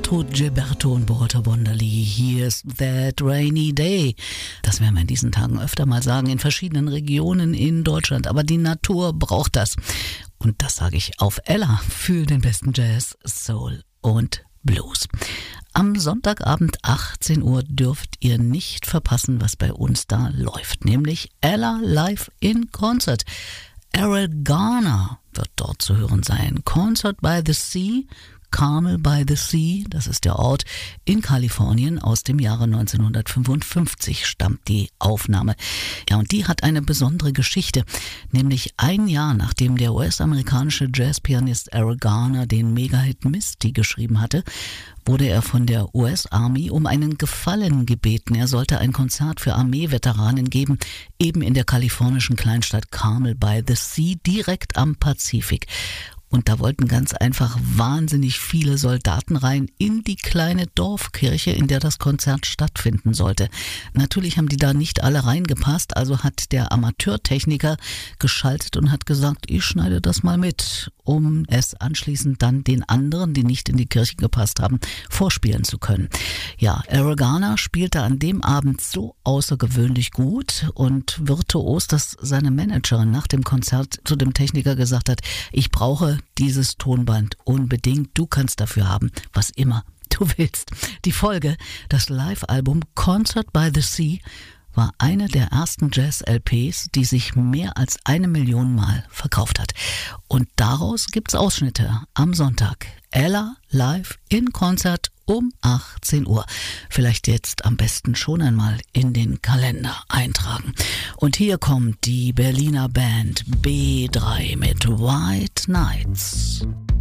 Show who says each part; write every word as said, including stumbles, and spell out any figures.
Speaker 1: Gertrud Gilberto und Walter Wunderlich. Here's That Rainy Day. Das werden wir in diesen Tagen öfter mal sagen, in verschiedenen Regionen in Deutschland. Aber die Natur braucht das. Und das sage ich auf Ella für den besten Jazz, Soul und Blues. Am Sonntagabend achtzehn Uhr dürft ihr nicht verpassen, was bei uns da läuft. Nämlich Ella live in Concert. Errol Garner wird dort zu hören sein. Concert by the Sea, Carmel by the Sea, das ist der Ort in Kalifornien. Aus dem Jahre neunzehnhundertfünfundfünfzig stammt die Aufnahme. Ja, und die hat eine besondere Geschichte. Nämlich ein Jahr nachdem der U S-amerikanische Jazzpianist Errol Garner den Megahit Misty geschrieben hatte, wurde er von der U S-Army um einen Gefallen gebeten. Er sollte ein Konzert für Armeeveteranen geben, eben in der kalifornischen Kleinstadt Carmel by the Sea, direkt am Pazifik. Und da wollten ganz einfach wahnsinnig viele Soldaten rein in die kleine Dorfkirche, in der das Konzert stattfinden sollte. Natürlich haben die da nicht alle reingepasst, also hat der Amateurtechniker geschaltet und hat gesagt, ich schneide das mal mit, um es anschließend dann den anderen, die nicht in die Kirche gepasst haben, vorspielen zu können. Ja, Errol Garner spielte an dem Abend so außergewöhnlich gut und virtuos, dass seine Managerin nach dem Konzert zu dem Techniker gesagt hat, ich brauche dieses Tonband unbedingt, du kannst dafür haben, was immer du willst. Die Folge, das Live-Album Concert by the Sea, war eine der ersten Jazz-L Ps, die sich mehr als eine Million Mal verkauft hat. Und daraus gibt's Ausschnitte am Sonntag. Ella live in Konzert um achtzehn Uhr. Vielleicht jetzt am besten schon einmal in den Kalender eintragen. Und hier kommt die Berliner Band B drei mit White Nights.